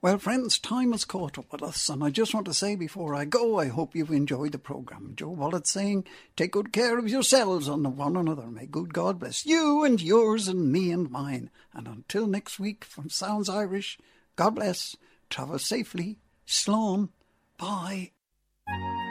Well, friends, time has caught up with us, and I just want to say before I go, I hope you've enjoyed the programme. Joe Wallet saying, take good care of yourselves and of one another. May good God bless you and yours and me and mine. And until next week, from Sounds Irish, God bless, travel safely, slán, bye.